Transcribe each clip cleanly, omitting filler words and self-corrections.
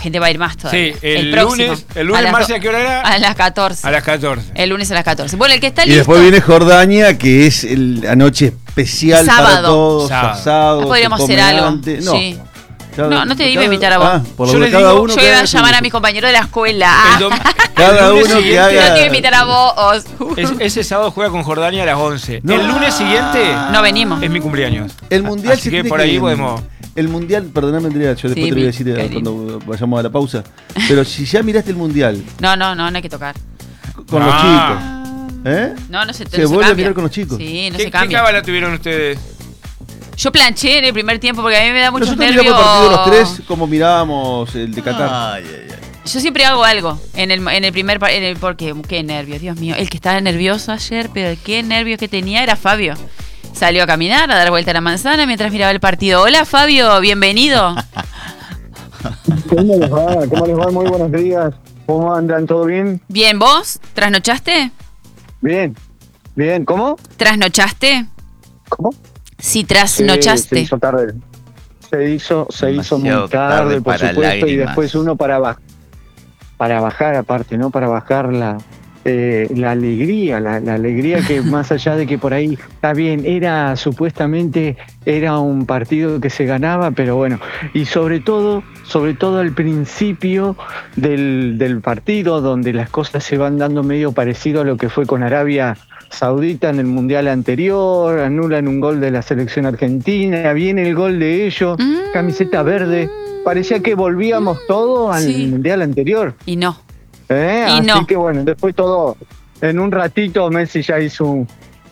gente va a ir más todavía. Sí, el lunes, Marce, ¿a qué hora era? A las 14. A las 14. El lunes a las 14. Bueno, el que está y listo. después viene Jordania, que es la noche especial para todos. Asado. Podríamos hacer algo. Sí. No te iba a invitar a vos. Yo iba a llamar a mis compañeros de la escuela. Cada uno que haga. No te iba a invitar a vos. Ese sábado juega con Jordania a las 11. El lunes siguiente. No venimos. Es mi cumpleaños. El mundial. Así que por ahí podemos. El mundial, perdóname, Andrea, yo después te voy a decir cuando vayamos a la pausa. Pero si ya miraste el mundial. No hay que tocar. Con los chicos. No se vuelve a mirar con los chicos. Sí, no se cambia. ¿Qué cábala tuvieron ustedes? Yo planché en el primer tiempo porque a mí me da muchos nervios. Nosotros miramos el partido los 3 como mirábamos el de Qatar. Yo siempre hago algo en el primer partido. Porque qué nervios, Dios mío. El que estaba nervioso ayer, pero qué nervios que tenía era Fabio. Salió a caminar, a dar vuelta a la manzana mientras miraba el partido. Hola Fabio, bienvenido. ¿Cómo les va? ¿Cómo les va? Muy buenos días. ¿Cómo andan? ¿Todo bien? Bien, ¿vos? ¿Trasnochaste? Bien. ¿Cómo? ¿Trasnochaste? ¿Cómo? Sí, trasnochaste. Se hizo tarde. Se hizo muy tarde, por supuesto, y después uno para bajar aparte, ¿no? Para bajar la alegría, la alegría que más allá de que por ahí está bien, supuestamente era un partido que se ganaba, pero bueno, y sobre todo al principio del partido, donde las cosas se van dando medio parecido a lo que fue con Arabia Saudita en el mundial anterior, anulan un gol de la selección argentina, viene el gol de ellos, camiseta verde, parecía que volvíamos todo al mundial anterior. Y no. Así que bueno, después todo, en un ratito Messi ya hizo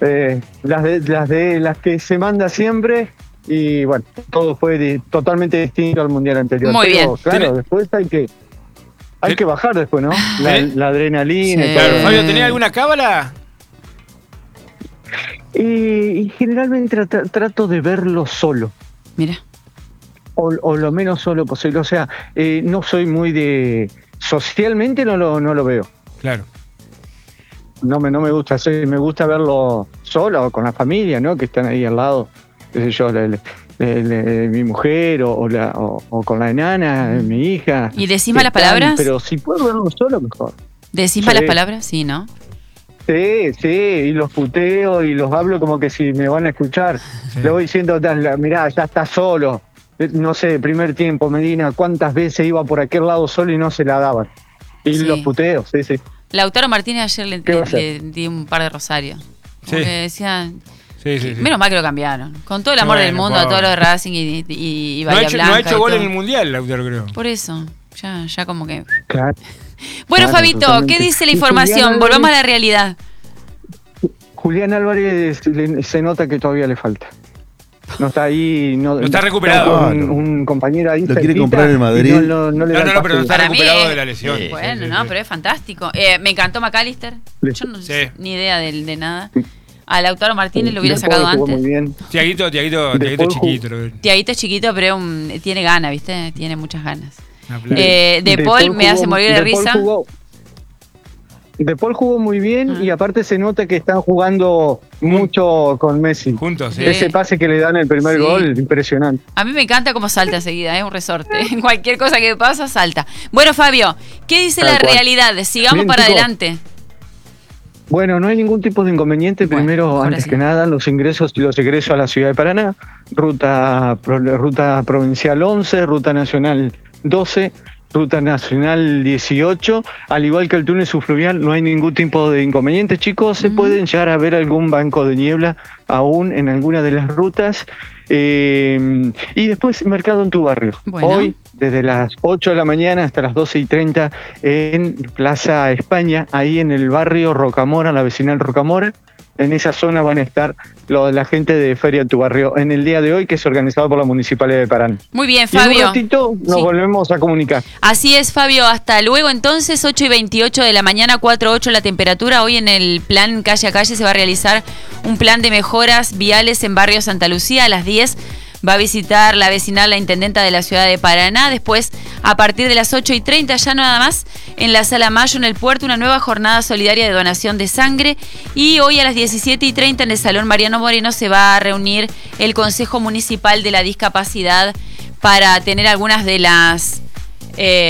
las que se manda siempre y bueno, todo fue totalmente distinto al mundial anterior. Muy bien. Claro, después hay que bajar después, ¿no? La adrenalina. Sí. Claro, Fabio, ¿tenía alguna cábala? Y generalmente trato de verlo solo. Mira. O lo menos solo posible. O sea, no soy muy de... Socialmente no lo veo. Claro. No me gusta. Me gusta verlo solo o con la familia, ¿no? Que están ahí al lado. Qué sé yo, mi mujer o con la enana, mi hija. ¿Y decís malas palabras? Pero si puedo verlo solo, mejor. ¿Decís malas palabras? Sí, ¿no? Sí, y los puteo y los hablo como que si me van a escuchar. Le voy diciendo, mirá, ya está solo. No sé, primer tiempo, Medina, ¿cuántas veces iba por aquel lado solo y no se la daban? Y los puteos, sí. Lautaro Martínez ayer le di un par de rosarios. Porque decían... Sí. Menos mal que lo cambiaron. Con todo el amor del mundo a todos los de Racing y Bahía Blanca. No ha hecho gol en el mundial, Lautaro, creo. Por eso, ya como que... Claro. Bueno, Fabito, totalmente. ¿Qué dice la información? Volvamos a la realidad. Julián Álvarez se nota que todavía le falta. No está ahí. No está recuperado. Un compañero ahí. Lo quiere comprar en Madrid. No, pero no está recuperado de la lesión. Bueno, pero es fantástico. Me encantó McAllister. Yo no sé ni idea de nada. A Lautaro Martínez lo hubiera sacado antes. Muy bien. Tiaguito es chiquito. Tiaguito es chiquito, pero tiene ganas, ¿viste? Tiene muchas ganas. De Paul me hace morir de risa. De Paul jugó muy bien y aparte se nota que están jugando mucho con Messi. Juntos, sí. Ese pase que le dan el primer gol, impresionante. A mí me encanta cómo salta enseguida, es un resorte. En cualquier cosa que pasa, salta. Bueno, Fabio, ¿qué dice la realidad? Sigamos bien, para adelante. Bueno, no hay ningún tipo de inconveniente. Primero, antes que nada, los ingresos y los egresos a la ciudad de Paraná. Ruta provincial 11, ruta nacional 12, ruta nacional 18. Al igual que el túnel subfluvial, no hay ningún tipo de inconveniente, chicos. Se pueden llegar a ver algún banco de niebla aún en alguna de las rutas. Y después, mercado en tu barrio. Bueno. Hoy, desde las 8 de la mañana hasta las 12:30 en Plaza España, ahí en el barrio Rocamora, la vecinal Rocamora. En esa zona van a estar la gente de Feria en tu barrio en el día de hoy, que es organizado por la Municipalidad de Paraná. Muy bien, Fabio. Y en un ratito nos volvemos a comunicar. Así es, Fabio. Hasta luego, entonces, 8:28 de la mañana, 4:08 la temperatura. Hoy en el plan Calle a Calle se va a realizar un plan de mejoras viales en barrio Santa Lucía. A las 10 va a visitar la vecinal la intendenta de la ciudad de Paraná. Después, a partir de las 8:30, ya nada más, en la Sala Mayo, en el puerto, una nueva jornada solidaria de donación de sangre. Y hoy a las 17:30 en el Salón Mariano Moreno se va a reunir el Consejo Municipal de la Discapacidad para tener algunas de las